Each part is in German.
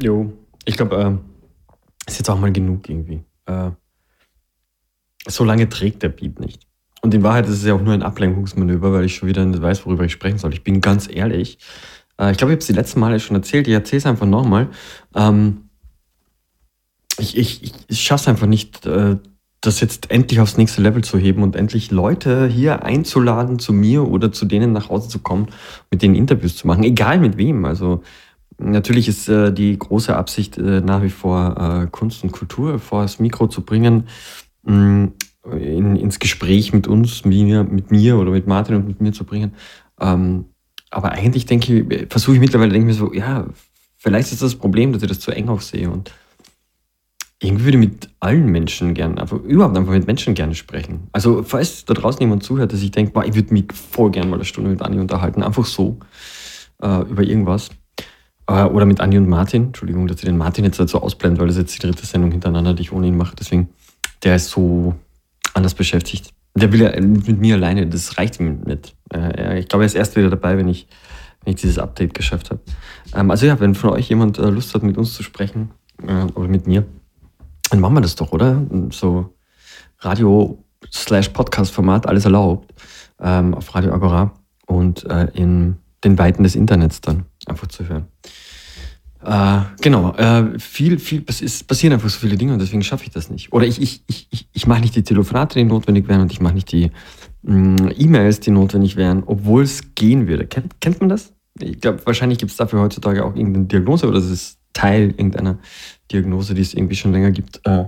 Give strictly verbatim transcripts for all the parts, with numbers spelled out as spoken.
Jo, ich glaube, äh, ist jetzt auch mal genug irgendwie. Äh, so lange trägt der Beat nicht. Und in Wahrheit ist es ja auch nur ein Ablenkungsmanöver, weil ich schon wieder nicht weiß, worüber ich sprechen soll. Ich bin ganz ehrlich. Äh, ich glaube, ich habe es die letzten Male schon erzählt. Ich erzähle es einfach nochmal. Ähm, ich ich, ich, ich schaffe es einfach nicht, äh, das jetzt endlich aufs nächste Level zu heben und endlich Leute hier einzuladen zu mir oder zu denen nach Hause zu kommen, mit denen Interviews zu machen. Egal mit wem. Also natürlich ist äh, die große Absicht äh, nach wie vor äh, Kunst und Kultur vor das Mikro zu bringen, mh, in, ins Gespräch mit uns, mir, mit mir oder mit Martin und mit mir zu bringen. Ähm, aber eigentlich denke ich, versuche ich mittlerweile, denke ich mir so, ja, vielleicht ist das das Problem, dass ich das zu eng aufsehe und irgendwie würde ich mit allen Menschen gerne, einfach überhaupt einfach mit Menschen gerne sprechen. Also falls da draußen jemand zuhört, dass ich denke, boah, ich würde mich voll gerne mal eine Stunde mit Anni unterhalten, einfach so, äh, über irgendwas. Äh, oder mit Andi und Martin. Entschuldigung, dass ich den Martin jetzt halt so ausblende, weil das jetzt die dritte Sendung hintereinander, die ich ohne ihn mache. Deswegen, der ist so anders beschäftigt. Der will ja mit mir alleine, das reicht ihm nicht. Äh, ich glaube, er ist erst wieder dabei, wenn ich, wenn ich dieses Update geschafft habe. Ähm, also ja, wenn von euch jemand äh, Lust hat, mit uns zu sprechen, äh, oder mit mir, dann machen wir das doch, oder? So Radio- slash Podcast-Format, alles erlaubt, ähm, auf Radio Agora und äh, in den Weiten des Internets dann einfach zu hören. Äh, genau, äh, viel, viel, es ist, passieren einfach so viele Dinge und deswegen schaffe ich das nicht. Oder ich, ich, ich, ich, ich mache nicht die Telefonate, die notwendig wären und ich mache nicht die mh, E-Mails, die notwendig wären, obwohl es gehen würde. Kennt, kennt man das? Ich glaube, wahrscheinlich gibt es dafür heutzutage auch irgendeine Diagnose oder es ist Teil irgendeiner Diagnose, die es irgendwie schon länger gibt. Äh,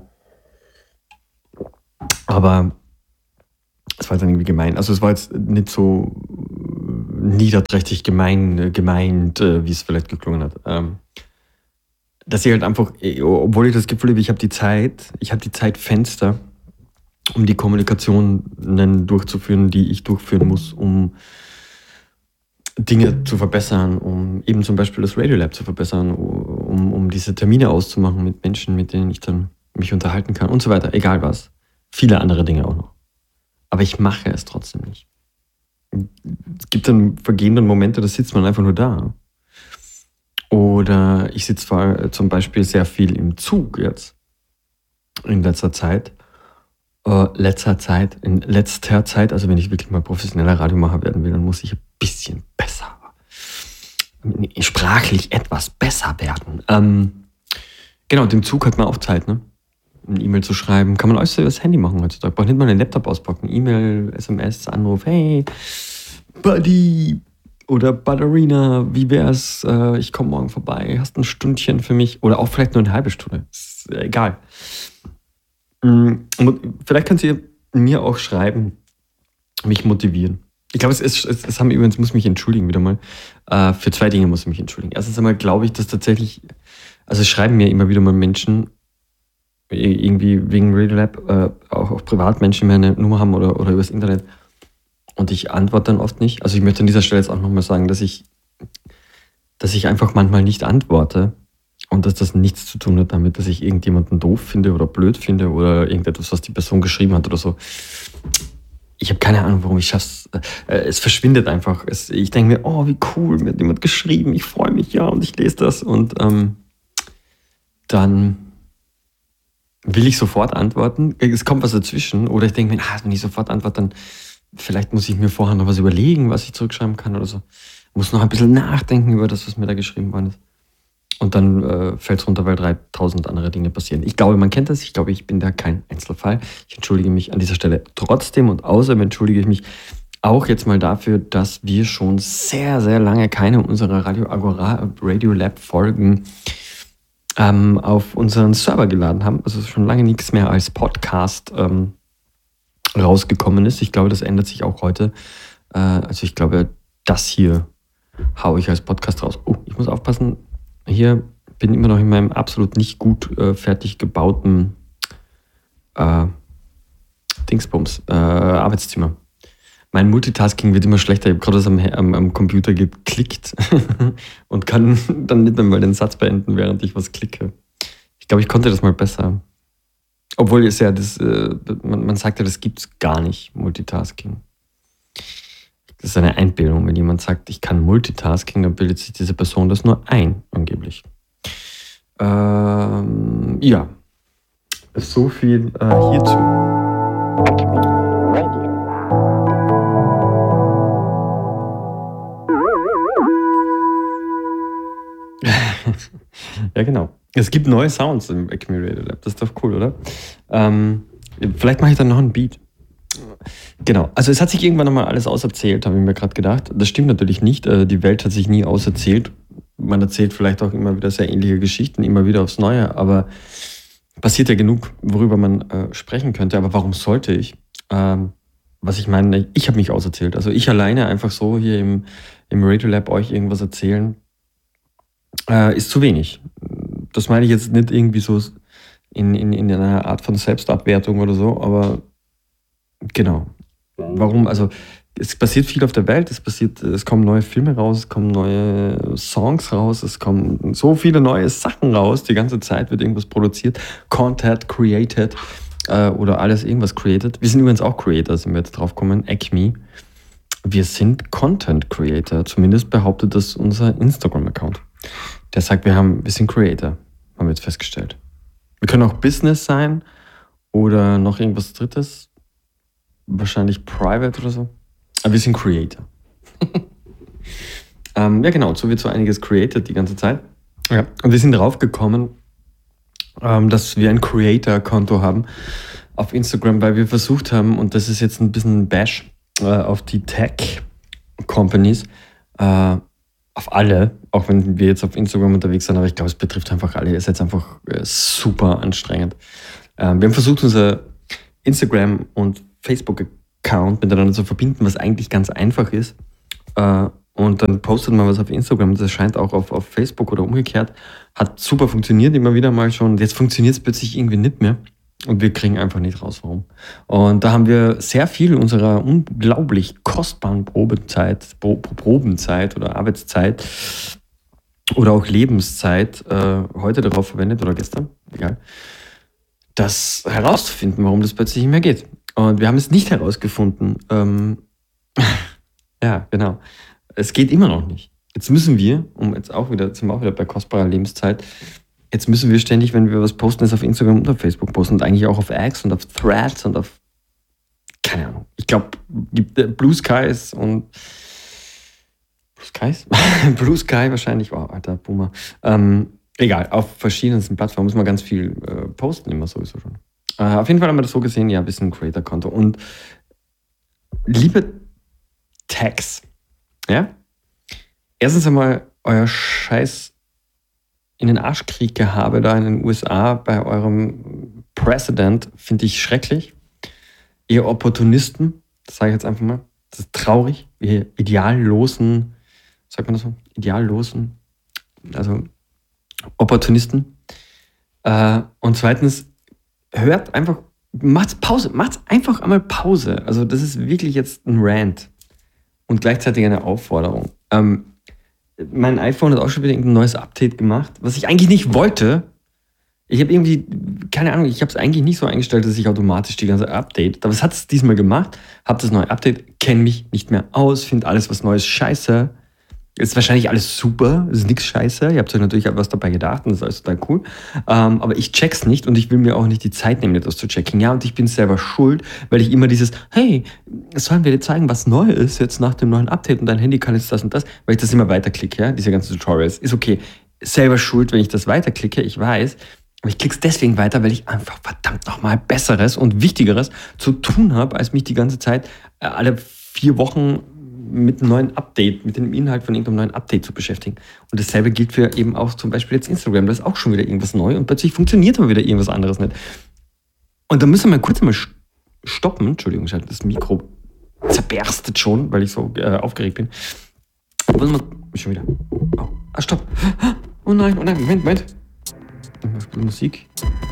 aber es war jetzt irgendwie gemein. Also es war jetzt nicht so niederträchtig gemein, gemeint, äh, wie es vielleicht geklungen hat. Ähm, dass ich halt einfach, obwohl ich das Gefühl habe, ich habe die Zeit, ich habe die Zeitfenster, um die Kommunikationen durchzuführen, die ich durchführen muss, um Dinge zu verbessern, um eben zum Beispiel das Radiolab zu verbessern, um, um diese Termine auszumachen mit Menschen, mit denen ich dann mich unterhalten kann und so weiter, egal was. Viele andere Dinge auch noch. Aber ich mache es trotzdem nicht. Es gibt dann vergehende Momente, da sitzt man einfach nur da. Oder ich sitze zwar zum Beispiel sehr viel im Zug jetzt, in letzter Zeit. Äh, letzter Zeit, in letzter Zeit, also wenn ich wirklich mal professioneller Radiomacher werden will, dann muss ich ein bisschen besser, sprachlich etwas besser werden. Ähm, genau, dem Zug hat man auch Zeit, ne? Eine E-Mail zu schreiben, kann man alles so über das Handy machen heutzutage. Braucht nicht mal einen Laptop auspacken. E-Mail, S M S, Anruf, hey, Buddy oder Ballerina, wie wär's? Äh, ich komme morgen vorbei, hast ein Stündchen für mich oder auch vielleicht nur eine halbe Stunde. Ist egal. Und vielleicht kannst du mir auch schreiben, mich motivieren. Ich glaube, es, ist, es, es haben übrigens, muss mich entschuldigen wieder mal. Äh, für zwei Dinge muss ich mich entschuldigen. Erstens einmal glaube ich, dass tatsächlich, also es schreiben mir immer wieder mal Menschen, irgendwie wegen Radiolab, äh, auch, auch Privatmenschen, die meine Nummer haben oder, oder übers Internet. Und ich antworte dann oft nicht. Also ich möchte an dieser Stelle jetzt auch nochmal sagen, dass ich, dass ich einfach manchmal nicht antworte und dass das nichts zu tun hat damit, dass ich irgendjemanden doof finde oder blöd finde oder irgendetwas, was die Person geschrieben hat oder so. Ich habe keine Ahnung, warum ich schaff's. Äh, es verschwindet einfach. Es, ich denke mir, oh, wie cool, mir hat jemand geschrieben, ich freue mich ja und ich lese das und ähm, dann will ich sofort antworten. Es kommt was dazwischen oder ich denke mir, ah, wenn ich sofort antworte, dann vielleicht muss ich mir vorher noch was überlegen, was ich zurückschreiben kann oder so. Ich muss noch ein bisschen nachdenken über das, was mir da geschrieben worden ist. Und dann äh, fällt es runter, weil dreitausend andere Dinge passieren. Ich glaube, man kennt das. Ich glaube, ich bin da kein Einzelfall. Ich entschuldige mich an dieser Stelle trotzdem und außerdem entschuldige ich mich auch jetzt mal dafür, dass wir schon sehr, sehr lange keine unserer Radio Agora Radio Lab Folgen ähm, auf unseren Server geladen haben. Also schon lange nichts mehr als Podcast ähm, rausgekommen ist. Ich glaube, das ändert sich auch heute. Äh, also ich glaube, das hier haue ich als Podcast raus. Oh, ich muss aufpassen. Hier bin immer noch in meinem absolut nicht gut äh, fertig gebauten äh, Dingsbums, äh, Arbeitszimmer. Mein Multitasking wird immer schlechter. Ich habe gerade was am, am, am Computer geklickt und kann dann nicht mehr mal den Satz beenden, während ich was klicke. Ich glaube, ich konnte das mal besser. Obwohl es ja, das, äh, man, man sagt ja, das gibt es gar nicht, Multitasking. Das ist eine Einbildung. Wenn jemand sagt, ich kann Multitasking, dann bildet sich diese Person das nur ein, angeblich. Ähm, ja, so viel äh, hierzu. Ja, genau. Es gibt neue Sounds im Acme Radio Lab. Das ist doch cool, oder? Ähm, vielleicht mache ich dann noch einen Beat. Genau. Also es hat sich irgendwann nochmal alles auserzählt, habe ich mir gerade gedacht. Das stimmt natürlich nicht. Die Welt hat sich nie auserzählt. Man erzählt vielleicht auch immer wieder sehr ähnliche Geschichten, immer wieder aufs Neue. Aber passiert ja genug, worüber man äh, sprechen könnte. Aber warum sollte ich? Ähm, was ich meine, ich habe mich auserzählt. Also ich alleine einfach so hier im, im Radio Lab euch irgendwas erzählen, äh, ist zu wenig. Das meine ich jetzt nicht irgendwie so in, in, in einer Art von Selbstabwertung oder so, aber genau. Warum? Also es passiert viel auf der Welt, es passiert, es kommen neue Filme raus, es kommen neue Songs raus, es kommen so viele neue Sachen raus, die ganze Zeit wird irgendwas produziert, Content created äh, oder alles irgendwas created. Wir sind übrigens auch Creator, sind wir jetzt drauf kommen, Acme. Wir sind Content Creator, zumindest behauptet das unser Instagram-Account. Der sagt, wir, haben, wir sind Creator, haben wir jetzt festgestellt. Wir können auch Business sein oder noch irgendwas Drittes, wahrscheinlich Private oder so. Aber wir sind Creator. ähm, ja genau, so wird so einiges created die ganze Zeit. Ja. Und wir sind drauf gekommen, ähm, dass wir ein Creator-Konto haben auf Instagram, weil wir versucht haben, und das ist jetzt ein bisschen ein Bash äh, auf die Tech-Companies, äh, auf alle, auch wenn wir jetzt auf Instagram unterwegs sind, aber ich glaube, es betrifft einfach alle. Ihr seid einfach äh, super anstrengend. Ähm, wir haben versucht, unser Instagram- und Facebook-Account miteinander zu verbinden, was eigentlich ganz einfach ist. Äh, und dann postet man was auf Instagram, das erscheint auch auf, auf Facebook oder umgekehrt. Hat super funktioniert, immer wieder mal schon. Jetzt funktioniert es plötzlich irgendwie nicht mehr. Und wir kriegen einfach nicht raus, warum. Und da haben wir sehr viel unserer unglaublich kostbaren Probezeit, Pro- Probenzeit oder Arbeitszeit oder auch Lebenszeit äh, heute darauf verwendet oder gestern, egal, das herauszufinden, warum das plötzlich nicht mehr geht. Und wir haben es nicht herausgefunden. Ähm, ja, genau. Es geht immer noch nicht. Jetzt müssen wir, um jetzt auch wieder, jetzt sind wir auch wieder bei kostbarer Lebenszeit, jetzt müssen wir ständig, wenn wir was posten, es auf Instagram und auf Facebook posten und eigentlich auch auf X und auf Threads und auf, keine Ahnung, ich glaube, Blue Skies und Blue Skies? Blue Sky wahrscheinlich, oh, alter Boomer. Ähm, egal, auf verschiedensten Plattformen muss man ganz viel äh, posten, immer sowieso schon. Äh, auf jeden Fall haben wir das so gesehen, ja, ein bisschen Creator-Konto. Und liebe Tags, ja, erstens einmal euer Scheiß in den Arschkrieg gehabe da in den U S A bei eurem Präsident finde ich schrecklich. Ihr Opportunisten, das sage ich jetzt einfach mal, das ist traurig. Ihr ideallosen, sagt man das so? Ideallosen, also Opportunisten. Äh, und zweitens, hört einfach, macht Pause, macht einfach einmal Pause. Also das ist wirklich jetzt ein Rant und gleichzeitig eine Aufforderung. Ähm, Mein iPhone hat auch schon wieder ein neues Update gemacht, was ich eigentlich nicht wollte. Ich habe irgendwie, keine Ahnung, ich habe es eigentlich nicht so eingestellt, dass ich automatisch die ganze Update, aber es hat es diesmal gemacht, habe das neue Update, kenne mich nicht mehr aus, finde alles, was Neues scheiße. Ist wahrscheinlich alles super, ist nichts scheiße. Ihr habt euch natürlich was dabei gedacht und das ist alles total cool. Ähm, aber ich check's nicht und ich will mir auch nicht die Zeit nehmen, das zu checken. Ja, und ich bin selber schuld, weil ich immer dieses, hey, sollen wir dir zeigen, was neu ist jetzt nach dem neuen Update und dein Handy kann jetzt das und das, weil ich das immer weiterklicke, ja, diese ganzen Tutorials. Ist okay, selber schuld, wenn ich das weiterklicke, ich weiß. Aber ich klick's deswegen weiter, weil ich einfach verdammt nochmal Besseres und Wichtigeres zu tun habe, als mich die ganze Zeit äh, alle vier Wochen mit einem neuen Update, mit dem Inhalt von irgendeinem neuen Update zu beschäftigen. Und dasselbe gilt für eben auch zum Beispiel jetzt Instagram. Da ist auch schon wieder irgendwas neu und plötzlich funktioniert aber wieder irgendwas anderes nicht. Und da müssen wir kurz mal stoppen. Entschuldigung, das Mikro zerberstet schon, weil ich so äh, aufgeregt bin. Wollen wir schon wieder. Oh, ah, stopp. Oh nein, oh nein, Moment, Moment. Ich spiele Musik.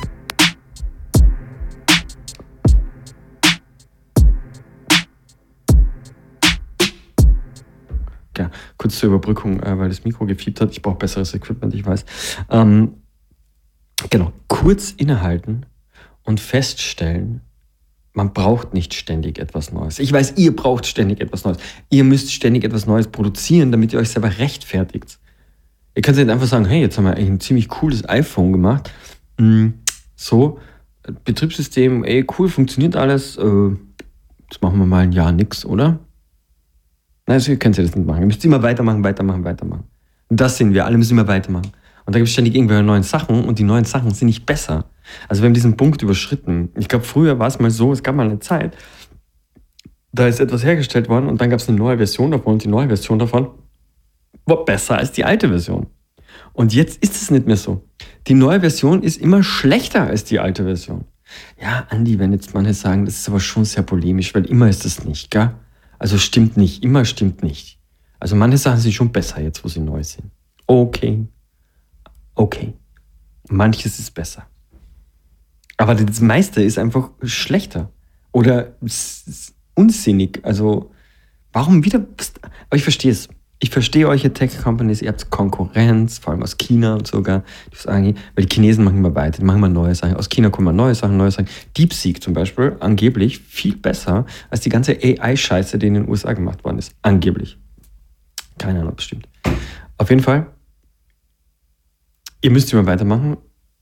Ja, kurz zur Überbrückung, äh, weil das Mikro gefiebt hat. Ich brauche besseres Equipment, ich weiß. Ähm, genau, kurz innehalten und feststellen, man braucht nicht ständig etwas Neues. Ich weiß, ihr braucht ständig etwas Neues. Ihr müsst ständig etwas Neues produzieren, damit ihr euch selber rechtfertigt. Ihr könnt jetzt einfach sagen, hey, jetzt haben wir eigentlich ein ziemlich cooles iPhone gemacht. Mm, So, Betriebssystem, ey, cool, funktioniert alles. Äh, jetzt machen wir mal ein Jahr nix, oder? Nein, also ihr könnt ja das nicht machen. Ihr müsst immer weitermachen, weitermachen, weitermachen. Und das sind wir, alle müssen immer weitermachen. Und da gibt es ständig irgendwelche neuen Sachen und die neuen Sachen sind nicht besser. Also wir haben diesen Punkt überschritten. Ich glaube, früher war es mal so, es gab mal eine Zeit, da ist etwas hergestellt worden und dann gab es eine neue Version davon und die neue Version davon war besser als die alte Version. Und jetzt ist es nicht mehr so. Die neue Version ist immer schlechter als die alte Version. Ja, Andi, wenn jetzt manche sagen, das ist aber schon sehr polemisch, weil immer ist das nicht, gell? Also stimmt nicht, immer stimmt nicht. Also manche Sachen sind schon besser jetzt, wo sie neu sind. Okay, okay. Manches ist besser. Aber das meiste ist einfach schlechter. Oder s- s- unsinnig. Also, warum wieder. Aber ich verstehe es. Ich verstehe euch, ihr Tech-Companies, ihr habt Konkurrenz, vor allem aus China und sogar. Die sagen, weil die Chinesen machen immer weiter, die machen immer neue Sachen. Aus China kommen immer neue Sachen, neue Sachen. DeepSeek zum Beispiel, angeblich viel besser als die ganze A I-Scheiße, die in den U S A gemacht worden ist. Angeblich. Keine Ahnung, ob es stimmt. Auf jeden Fall, ihr müsst immer weitermachen,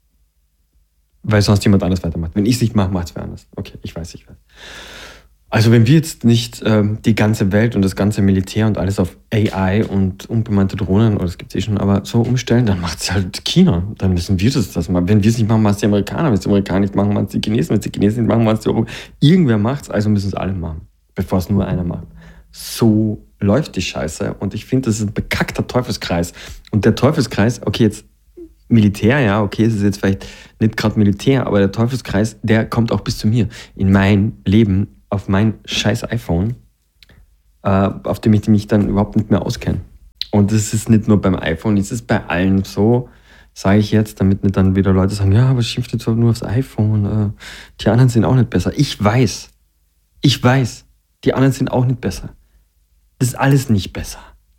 weil sonst jemand anders weitermacht. Wenn ich es nicht mache, macht es wer anders. Okay, ich weiß, ich weiß. Also wenn wir jetzt nicht ähm, die ganze Welt und das ganze Militär und alles auf A I und unbemannte Drohnen, oder das gibt es eh schon, aber so umstellen, dann macht es halt China. Dann müssen wir das, das machen. Wenn wir es nicht machen, machen es die Amerikaner. Wenn es die Amerikaner nicht machen, machen es die Chinesen. Wenn es die Chinesen nicht machen, machen es die Europäer. Irgendwer macht es, also müssen es alle machen, bevor es nur einer macht. So läuft die Scheiße und ich finde, das ist ein bekackter Teufelskreis. Und der Teufelskreis, okay, jetzt Militär, ja, okay, es ist jetzt vielleicht nicht gerade Militär, aber der Teufelskreis, der kommt auch bis zu mir. In mein Leben, auf mein scheiß iPhone, äh, auf dem ich mich dann überhaupt nicht mehr auskenne. Und das ist nicht nur beim iPhone, es ist bei allen so, sage ich jetzt, damit nicht dann wieder Leute sagen, ja, aber schimpft jetzt nur aufs iPhone, äh, die anderen sind auch nicht besser. Ich weiß, ich weiß, die anderen sind auch nicht besser. Das ist alles nicht besser.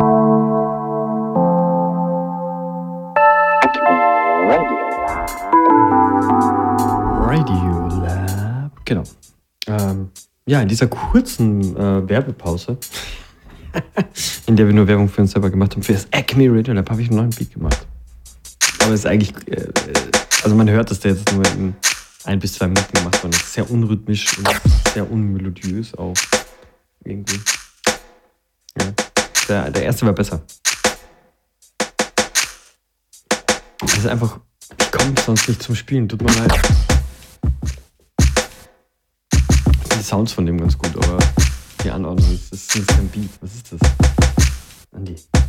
Radio Lab. Genau. Ähm, ja, in dieser kurzen äh, Werbepause, in der wir nur Werbung für uns selber gemacht haben, für das Acme Radio Lab, habe ich einen neuen Beat gemacht. Aber es ist eigentlich, äh, also man hört, dass der jetzt nur in ein bis zwei Minuten gemacht worden ist. Sehr unrhythmisch und sehr unmelodiös auch. Irgendwie. Ja. Der, der erste war besser. Das ist einfach, ich komme sonst nicht zum Spielen, tut mir leid. Die Sounds von dem ganz gut, aber die Anordnung, das ist nicht kein Beat. Was ist das? Andi.